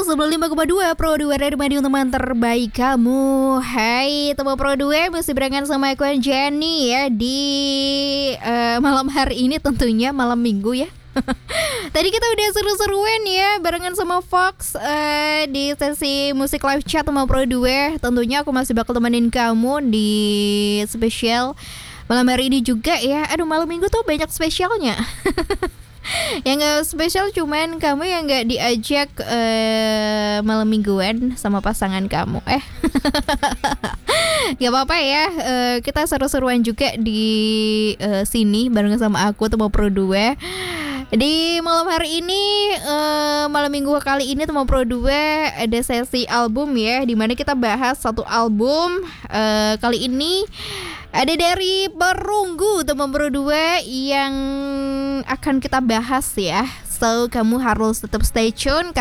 95,2 Pro 2 Radio teman terbaik kamu. Hai teman Pro 2, masih barengan sama aku Jenny ya di malam hari ini, tentunya malam minggu ya. Tadi kita udah seru-seruan ya barengan sama Fox di sesi musik live chat sama Pro 2. Tentunya aku masih bakal temenin kamu di spesial malam hari ini juga ya. Aduh, malam minggu tuh banyak spesialnya. Yang gak spesial cuman kamu yang gak diajak malam mingguan sama pasangan kamu. Gak apa-apa ya, kita seru-seruan juga di sini bareng sama aku Temo Pro 2. Di malam hari ini, malam minggu kali ini Temo Pro 2 ada sesi album ya, dimana kita bahas satu album. Kali ini ada dari Perunggu Temo Pro 2 yang akan kita bahas ya. So kamu harus tetap stay tune.